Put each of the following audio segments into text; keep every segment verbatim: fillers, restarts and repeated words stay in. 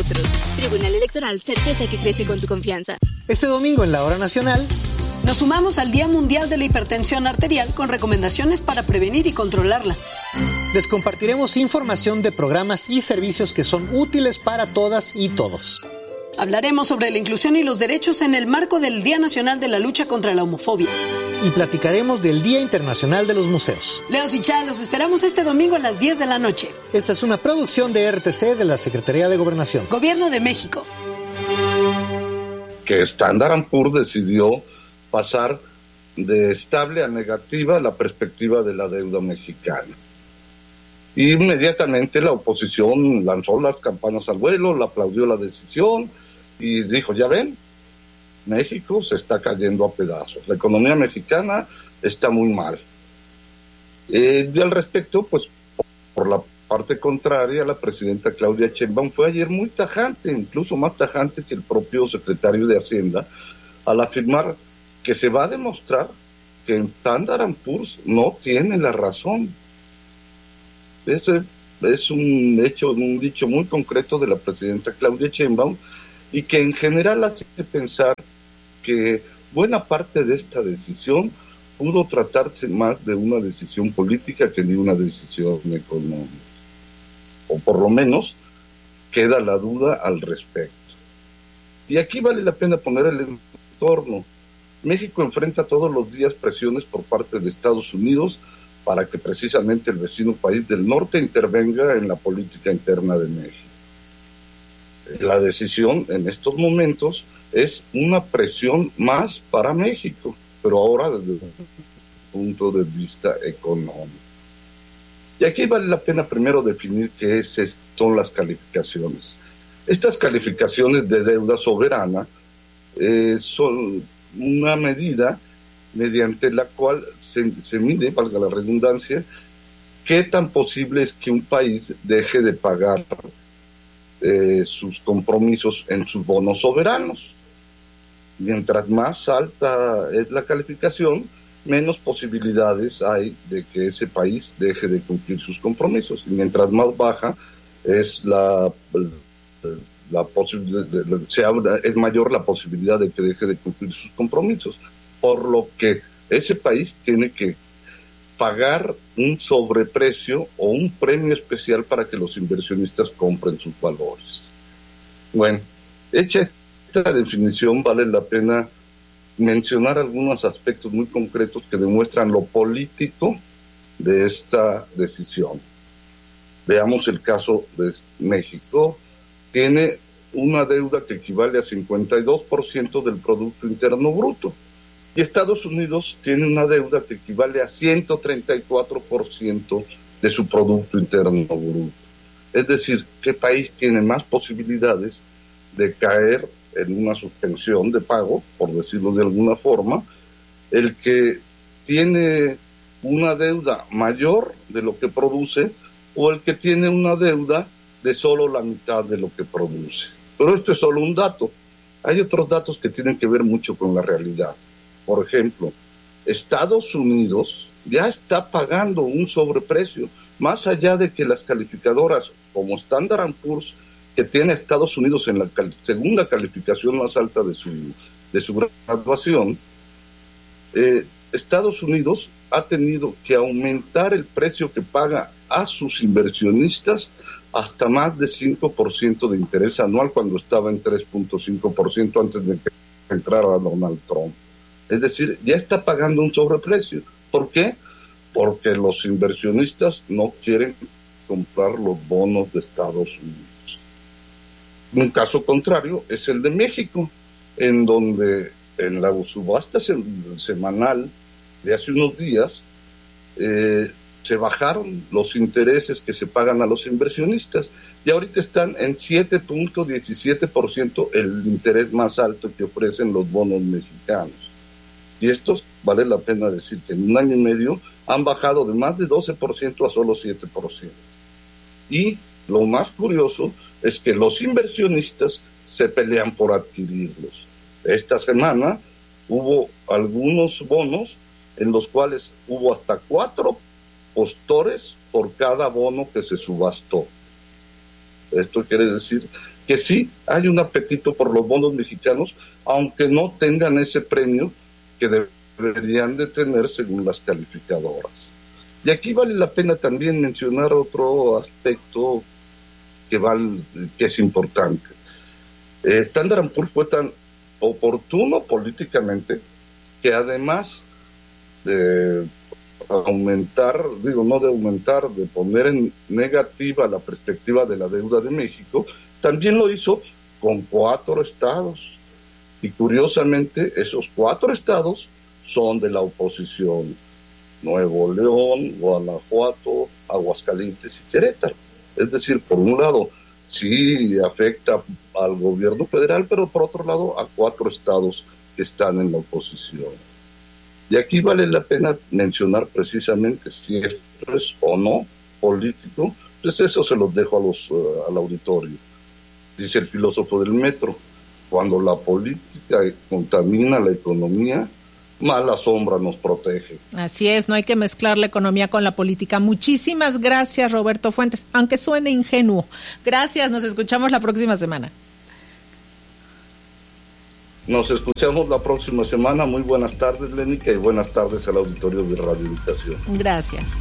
nosotros. Tribunal Electoral, certeza que crece con tu confianza. Este domingo en la Hora Nacional nos sumamos al Día Mundial de la Hipertensión Arterial con recomendaciones para prevenir y controlarla. Les compartiremos información de programas y servicios que son útiles para todas y todos. Hablaremos sobre la inclusión y los derechos en el marco del Día Nacional de la Lucha contra la Homofobia. Y platicaremos del Día Internacional de los Museos. Leos y Chá, los esperamos este domingo a las diez de la noche. Esta es una producción de R T C de la Secretaría de Gobernación. Gobierno de México. Que Standard and Poor's decidió pasar de estable a negativa la perspectiva de la deuda mexicana. Y inmediatamente la oposición lanzó las campanas al vuelo, le aplaudió la decisión y dijo, ya ven, México se está cayendo a pedazos, la economía mexicana está muy mal. Eh, y al respecto, pues, por la parte contraria, la presidenta Claudia Sheinbaum fue ayer muy tajante, incluso más tajante que el propio secretario de Hacienda, al afirmar que se va a demostrar que Standard and Poor's no tiene la razón. Ese es un hecho, un dicho muy concreto de la presidenta Claudia Sheinbaum y que en general hace pensar que buena parte de esta decisión pudo tratarse más de una decisión política que de una decisión económica. O por lo menos queda la duda al respecto. Y aquí vale la pena poner el entorno. México enfrenta todos los días presiones por parte de Estados Unidos para que precisamente el vecino país del norte intervenga en la política interna de México. La decisión en estos momentos es una presión más para México, pero ahora desde un punto de vista económico. Y aquí vale la pena primero definir qué es, son las calificaciones. Estas calificaciones de deuda soberana eh, son una medida mediante la cual se, se mide, valga la redundancia, qué tan posible es que un país deje de pagar eh, sus compromisos en sus bonos soberanos. Mientras más alta es la calificación, menos posibilidades hay de que ese país deje de cumplir sus compromisos. Y mientras más baja es la, la posibilidad, se habla, es mayor la posibilidad de que deje de cumplir sus compromisos. Por lo que ese país tiene que pagar un sobreprecio o un premio especial para que los inversionistas compren sus valores. Bueno, hecha esta definición, vale la pena mencionar algunos aspectos muy concretos que demuestran lo político de esta decisión. Veamos el caso de México. Tiene una deuda que equivale a cincuenta y dos por ciento del Producto Interno Bruto. Y Estados Unidos tiene una deuda que equivale a ciento treinta y cuatro por ciento de su Producto Interno Bruto. Es decir, ¿qué país tiene más posibilidades de caer en una suspensión de pagos, por decirlo de alguna forma? El que tiene una deuda mayor de lo que produce o el que tiene una deuda de solo la mitad de lo que produce. Pero esto es solo un dato. Hay otros datos que tienen que ver mucho con la realidad. Por ejemplo, Estados Unidos ya está pagando un sobreprecio, más allá de que las calificadoras como Standard and Poor's, que tiene a Estados Unidos en la cal- segunda calificación más alta de su, de su graduación, eh, Estados Unidos ha tenido que aumentar el precio que paga a sus inversionistas hasta más de cinco por ciento de interés anual cuando estaba en tres punto cinco por ciento antes de que entrara Donald Trump. Es decir, ya está pagando un sobreprecio. ¿Por qué? Porque los inversionistas no quieren comprar los bonos de Estados Unidos. Un caso contrario es el de México, en donde en la subasta semanal de hace unos días eh, se bajaron los intereses que se pagan a los inversionistas y ahorita están en siete punto diecisiete por ciento, el interés más alto que ofrecen los bonos mexicanos. Y estos, vale la pena decir que en un año y medio han bajado de más de doce por ciento a solo siete por ciento. Y lo más curioso es que los inversionistas se pelean por adquirirlos. Esta semana hubo algunos bonos en los cuales hubo hasta cuatro postores por cada bono que se subastó. Esto quiere decir que sí hay un apetito por los bonos mexicanos, aunque no tengan ese premio que deberían de tener según las calificadoras. Y aquí vale la pena también mencionar otro aspecto que, vale, que es importante. Eh, Standard and Poor's fue tan oportuno políticamente que además de aumentar, digo, no de aumentar, de poner en negativa la perspectiva de la deuda de México, también lo hizo con cuatro estados. Y curiosamente, esos cuatro estados son de la oposición: Nuevo León, Guanajuato, Aguascalientes y Querétaro. Es decir, por un lado, sí afecta al gobierno federal, pero por otro lado, a cuatro estados que están en la oposición. Y aquí vale la pena mencionar precisamente si esto es o no político, pues eso se los dejo a los, uh, al auditorio. Dice el filósofo del metro: cuando la política contamina la economía, mala sombra nos protege. Así es, no hay que mezclar la economía con la política. Muchísimas gracias, Roberto Fuentes, aunque suene ingenuo. Gracias, nos escuchamos la próxima semana. Nos escuchamos la próxima semana. Muy buenas tardes, Lénica, y buenas tardes al auditorio de Radio Educación. Gracias.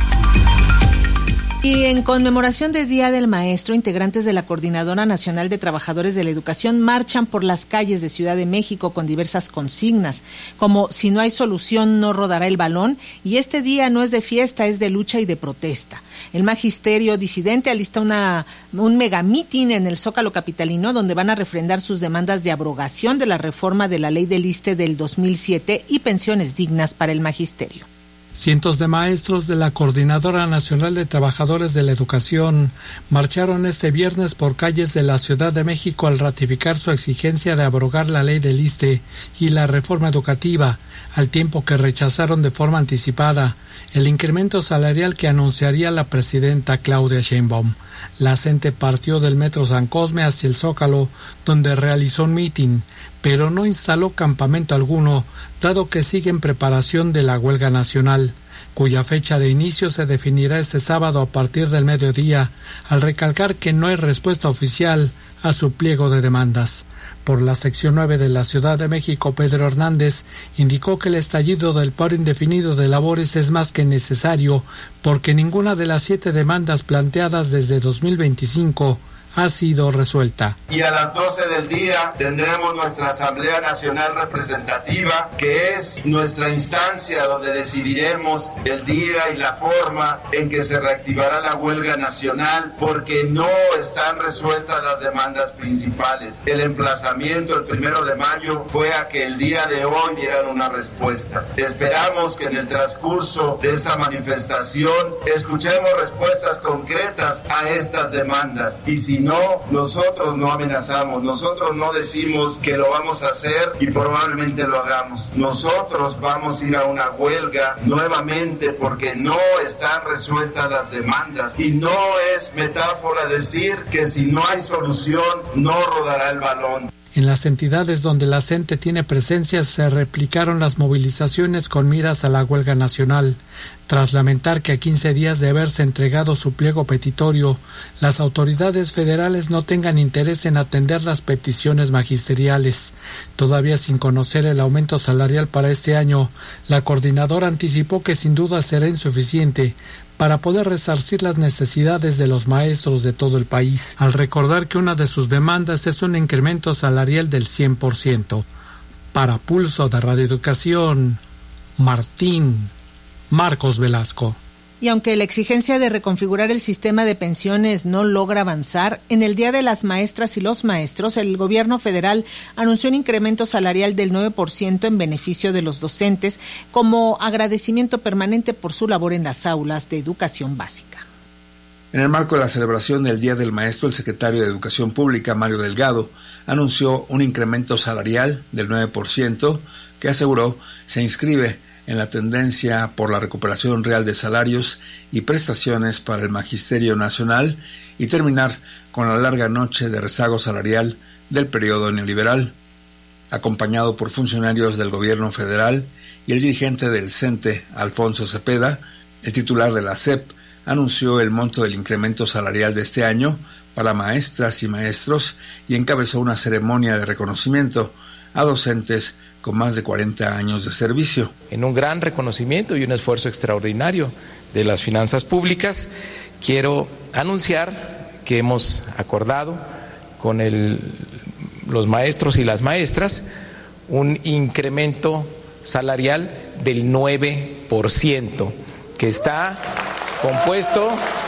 Y en conmemoración del Día del Maestro, integrantes de la Coordinadora Nacional de Trabajadores de la Educación marchan por las calles de Ciudad de México con diversas consignas, como si no hay solución no rodará el balón, y este día no es de fiesta, es de lucha y de protesta. El magisterio disidente alista una, un megamitin en el Zócalo capitalino donde van a refrendar sus demandas de abrogación de la reforma de la ley del ISSSTE del dos mil siete y pensiones dignas para el magisterio. Cientos de maestros de la Coordinadora Nacional de Trabajadores de la Educación marcharon este viernes por calles de la Ciudad de México al ratificar su exigencia de abrogar la ley del ISSSTE y la reforma educativa, al tiempo que rechazaron de forma anticipada el incremento salarial que anunciaría la presidenta Claudia Sheinbaum. La CENTE partió del Metro San Cosme hacia el Zócalo, donde realizó un mitin, pero no instaló campamento alguno, dado que sigue en preparación de la huelga nacional, cuya fecha de inicio se definirá este sábado a partir del mediodía, al recalcar que no hay respuesta oficial a su pliego de demandas. Por la sección nueve de la Ciudad de México, Pedro Hernández indicó que el estallido del paro indefinido de labores es más que necesario porque ninguna de las siete demandas planteadas desde dos mil veinticinco ha sido resuelta. Y a las doce del día tendremos nuestra Asamblea Nacional Representativa, que es nuestra instancia donde decidiremos el día y la forma en que se reactivará la huelga nacional, porque no están resueltas las demandas principales. El emplazamiento el primero de mayo fue a que el día de hoy dieran una respuesta. Esperamos que en el transcurso de esta manifestación escuchemos respuestas concretas a estas demandas, y si no, nosotros no amenazamos, nosotros no decimos que lo vamos a hacer y probablemente lo hagamos. Nosotros vamos a ir a una huelga nuevamente porque no están resueltas las demandas, y no es metáfora decir que si no hay solución no rodará el balón. En las entidades donde la CENTE tiene presencia se replicaron las movilizaciones con miras a la huelga nacional. Tras lamentar que a quince días de haberse entregado su pliego petitorio, las autoridades federales no tengan interés en atender las peticiones magisteriales. Todavía sin conocer el aumento salarial para este año, la coordinadora anticipó que sin duda será insuficiente para poder resarcir las necesidades de los maestros de todo el país, al recordar que una de sus demandas es un incremento salarial del cien por ciento. Para Pulso de Radio Educación, Martín Marcos Velasco. Y aunque la exigencia de reconfigurar el sistema de pensiones no logra avanzar, en el Día de las Maestras y los Maestros, el gobierno federal anunció un incremento salarial del nueve por ciento en beneficio de los docentes como agradecimiento permanente por su labor en las aulas de educación básica. En el marco de la celebración del Día del Maestro, el secretario de Educación Pública, Mario Delgado, anunció un incremento salarial del nueve por ciento que aseguró se inscribe en la tendencia por la recuperación real de salarios y prestaciones para el Magisterio Nacional y terminar con la larga noche de rezago salarial del periodo neoliberal. Acompañado por funcionarios del gobierno federal y el dirigente del CENTE, Alfonso Cepeda, el titular de la S E P anunció el monto del incremento salarial de este año para maestras y maestros y encabezó una ceremonia de reconocimiento a docentes con más de cuarenta años de servicio. En un gran reconocimiento y un esfuerzo extraordinario de las finanzas públicas, quiero anunciar que hemos acordado con el, los maestros y las maestras un incremento salarial del nueve por ciento, que está compuesto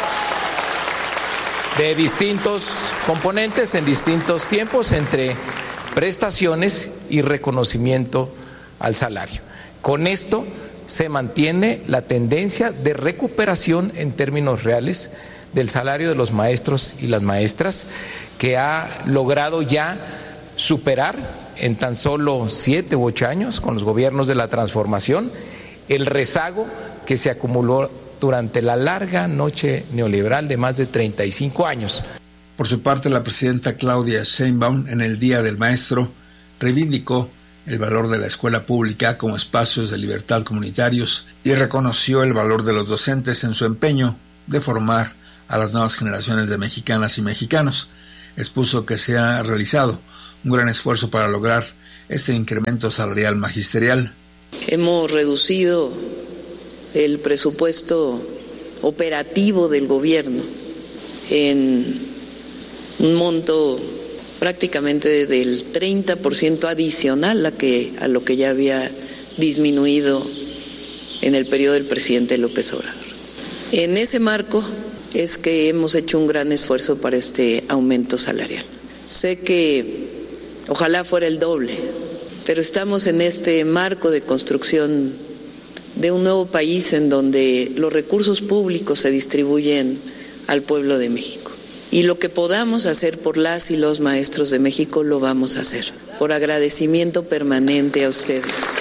de distintos componentes en distintos tiempos, entre prestaciones y reconocimiento al salario. Con esto se mantiene la tendencia de recuperación en términos reales del salario de los maestros y las maestras, que ha logrado ya superar en tan solo siete u ocho años, con los gobiernos de la transformación, el rezago que se acumuló durante la larga noche neoliberal de más de treinta y cinco años. Por su parte, la presidenta Claudia Sheinbaum, en el Día del Maestro, reivindicó el valor de la escuela pública como espacios de libertad comunitarios y reconoció el valor de los docentes en su empeño de formar a las nuevas generaciones de mexicanas y mexicanos. Expuso que se ha realizado un gran esfuerzo para lograr este incremento salarial magisterial. Hemos reducido el presupuesto operativo del gobierno en un monto prácticamente del treinta por ciento adicional a, que, a lo que ya había disminuido en el periodo del presidente López Obrador. En ese marco es que hemos hecho un gran esfuerzo para este aumento salarial. Sé que ojalá fuera el doble, pero estamos en este marco de construcción de un nuevo país en donde los recursos públicos se distribuyen al pueblo de México. Y lo que podamos hacer por las y los maestros de México lo vamos a hacer, por agradecimiento permanente a ustedes.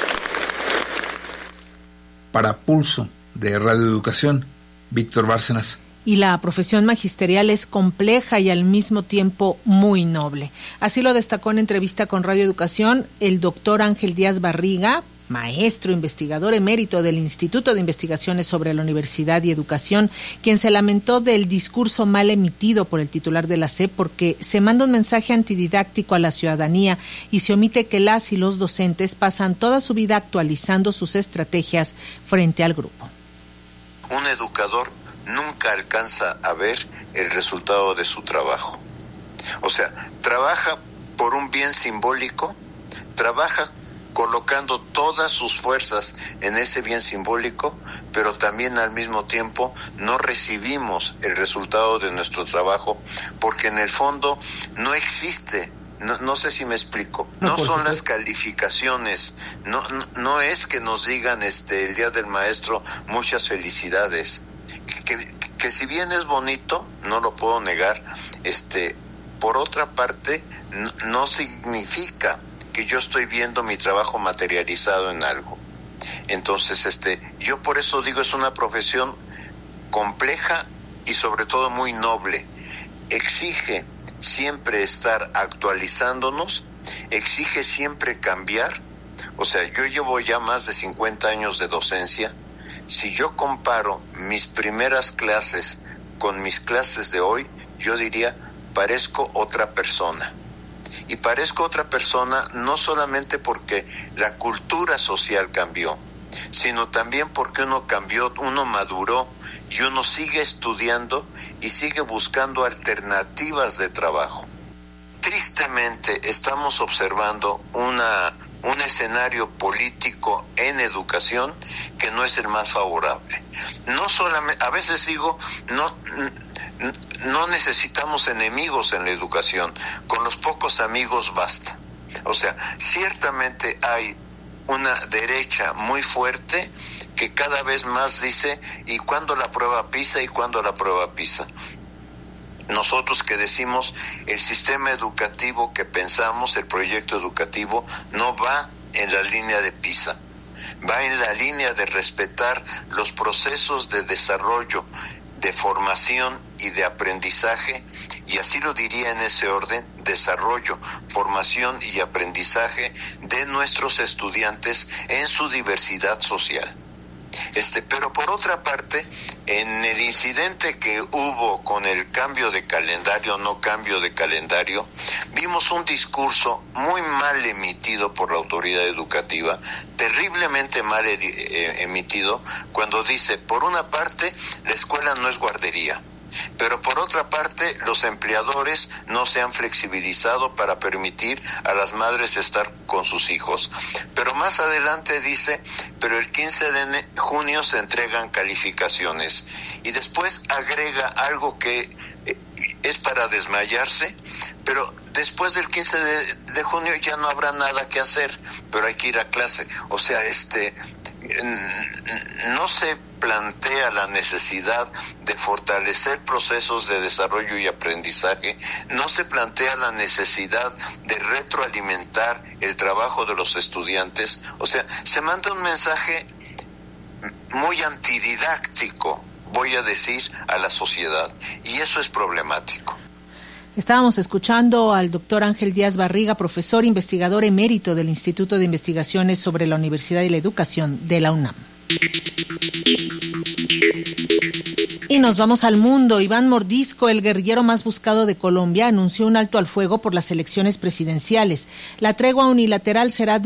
Para Pulso de Radio Educación, Víctor Bárcenas. Y la profesión magisterial es compleja y al mismo tiempo muy noble. Así lo destacó en entrevista con Radio Educación el doctor Ángel Díaz Barriga, maestro investigador emérito del Instituto de Investigaciones sobre la Universidad y Educación, quien se lamentó del discurso mal emitido por el titular de la S E P porque se manda un mensaje antididáctico a la ciudadanía y se omite que las y los docentes pasan toda su vida actualizando sus estrategias frente al grupo. Un educador nunca alcanza a ver el resultado de su trabajo. O sea, trabaja por un bien simbólico, trabaja colocando todas sus fuerzas en ese bien simbólico, pero también al mismo tiempo no recibimos el resultado de nuestro trabajo, porque en el fondo no existe, no, no sé si me explico, no, no son las calificaciones, no, no, no es que nos digan este el Día del Maestro muchas felicidades, que, que, que si bien es bonito, no lo puedo negar, este, por otra parte, no, no significa que yo estoy viendo mi trabajo materializado en algo. Entonces, este, yo por eso digo, es una profesión compleja y sobre todo muy noble. Exige siempre estar actualizándonos, exige siempre cambiar. O sea, yo llevo ya más de cincuenta años de docencia. Si yo comparo mis primeras clases con mis clases de hoy, yo diría, parezco otra persona. Y parezco otra persona no solamente porque la cultura social cambió, sino también porque uno cambió, uno maduró y uno sigue estudiando y sigue buscando alternativas de trabajo. Tristemente estamos observando una, un escenario político en educación que no es el más favorable. No solamente, a veces digo, no... No necesitamos enemigos en la educación, con los pocos amigos basta. O sea, ciertamente hay una derecha muy fuerte que cada vez más dice, ¿y cuándo la prueba PISA? ¿Y cuándo la prueba PISA? Nosotros que decimos, el sistema educativo que pensamos, el proyecto educativo, no va en la línea de PISA, va en la línea de respetar los procesos de desarrollo, de formación y de aprendizaje, y así lo diría en ese orden, desarrollo, formación y aprendizaje de nuestros estudiantes en su diversidad social. Este, pero por otra parte, en el incidente que hubo con el cambio de calendario, no cambio de calendario, vimos un discurso muy mal emitido por la autoridad educativa, terriblemente mal eh, emitido, cuando dice, por una parte, la escuela no es guardería, pero por otra parte, los empleadores no se han flexibilizado para permitir a las madres estar con sus hijos. Pero más adelante dice, pero el quince de junio se entregan calificaciones. Y después agrega algo que es para desmayarse, pero después del quince de junio ya no habrá nada que hacer, pero hay que ir a clase. O sea, este... no se plantea la necesidad de fortalecer procesos de desarrollo y aprendizaje, no se plantea la necesidad de retroalimentar el trabajo de los estudiantes, o sea, se manda un mensaje muy antididáctico, voy a decir, a la sociedad, y eso es problemático. Estábamos escuchando al doctor Ángel Díaz Barriga, profesor investigador emérito del Instituto de Investigaciones sobre la Universidad y la Educación de la UNAM. Y nos vamos al mundo. Iván Mordisco, el guerrillero más buscado de Colombia, anunció un alto al fuego por las elecciones presidenciales. La tregua unilateral será de